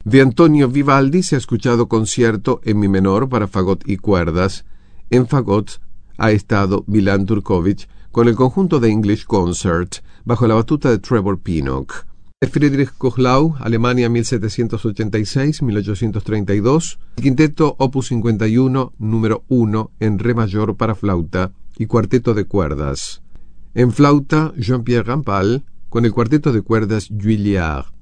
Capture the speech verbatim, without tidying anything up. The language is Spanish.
De Antonio Vivaldi se ha escuchado concierto en mi menor para fagot y cuerdas. En fagot ha estado Milan Turkovich con el conjunto de English Concert bajo la batuta de Trevor Pinnock. Friedrich Kuchlau, Alemania mil setecientos ochenta y seis a mil ochocientos treinta y dos, el quinteto Opus cincuenta y uno, número uno, en re mayor para flauta y cuarteto de cuerdas. En flauta, Jean-Pierre Rampal, con el cuarteto de cuerdas Juilliard.